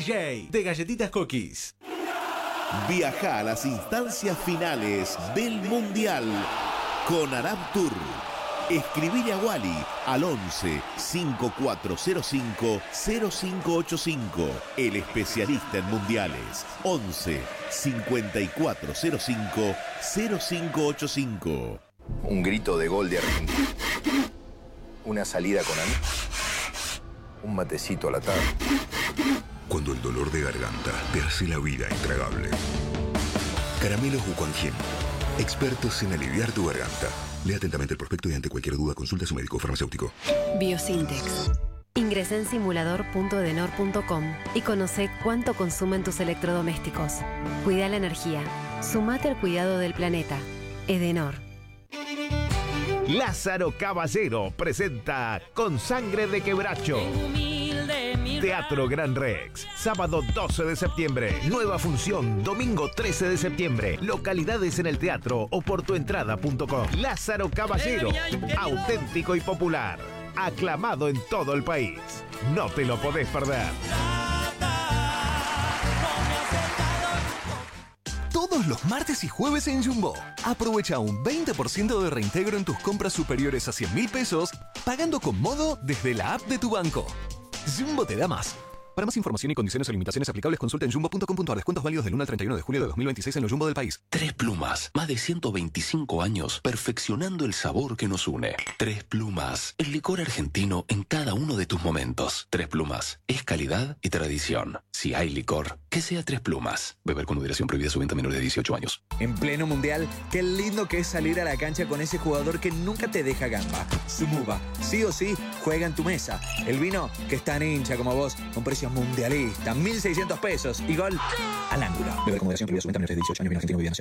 DJ de Galletitas Cookies. Viaja a las instancias finales del Mundial con Arab Tour. Escribile a Wally al 11 5405 0585. El especialista en mundiales. 11 5405 0585. Un grito de gol de Argentina. Una salida con amigos. Un matecito a la tarde. Cuando el dolor de garganta te hace la vida intragable. Caramelos Wuquanjin. Expertos en aliviar tu garganta. Lea atentamente el prospecto y ante cualquier duda consulta a su médico farmacéutico. Biosintex. Ingresa en simulador.edenor.com y conoce cuánto consumen tus electrodomésticos. Cuida la energía. Sumate al cuidado del planeta. Edenor. Lázaro Caballero presenta Con Sangre de Quebracho. Teatro Gran Rex, sábado 12 de septiembre, nueva función, domingo 13 de septiembre, localidades en el teatro o por tuentrada.com. Lázaro Caballero, auténtico y popular, aclamado en todo el país. No te lo podés perder. Todos los martes y jueves en Jumbo. Aprovecha un 20% de reintegro en tus compras superiores a 100.000 pesos, pagando con Modo desde la app de tu banco. Jumbo te da más. Para más información y condiciones o limitaciones aplicables, consulta en jumbo.com.ar. Descuentos válidos del 1 al 31 de julio de 2026 en los Jumbo del país. Tres Plumas. Más de 125 años perfeccionando el sabor que nos une. Tres Plumas. El licor argentino en cada uno de tus momentos. Tres Plumas. Es calidad y tradición. Si hay licor, que sea Tres Plumas. Beber con moderación, prohibida su venta a menores de 18 años. En pleno mundial, qué lindo que es salir a la cancha con ese jugador que nunca te deja gamba. Sumuba. Sí o sí, juega en tu mesa. El vino que es tan hincha como vos, con precios mundialistas. 1.600 pesos y gol al ángulo. Beber con moderación, prohibida su venta a menores de 18 años. Vino argentino, bebida nacional.